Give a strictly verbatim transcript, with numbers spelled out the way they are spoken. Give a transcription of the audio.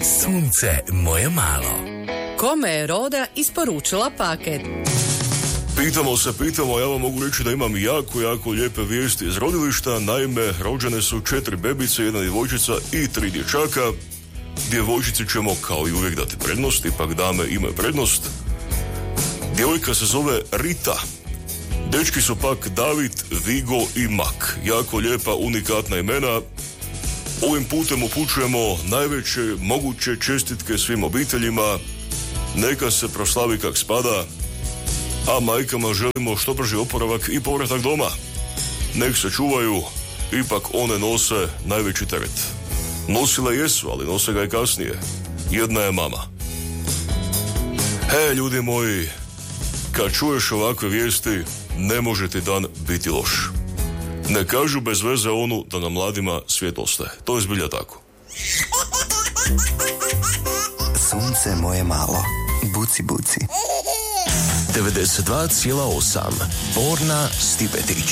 Sunce moje malo. Kome je Roda isporučila paket? Pitamo se, pitamo, ja vam mogu reći da imam jako, jako lijepe vijesti iz rodilišta. Naime, rođene su četiri bebice, jedna djevojčica i tri dječaka. Djevojčici ćemo kao i uvijek dati prednost, ipak dame imaju prednost. Djevojka se zove Rita. Dečki su pak David, Vigo i Mak. Jako lijepa, unikatna imena. Ovim putem upućujemo najveće moguće čestitke svim obiteljima. Neka se proslavi kak spada, a majkama želimo što brži oporavak i povratak doma. Nek se čuvaju, ipak one nose najveći teret. Nosile jesu, ali nose ga i kasnije. Jedna je mama. He, ljudi moji, kad čuješ ovakve vijesti, ne može ti dan biti loš. Ne kažu bez veze onu da na mladima svijet ostaje. To je zbilja tako. Sunce moje malo, buci buci. devedeset dva zarez osam Borna Stipetić.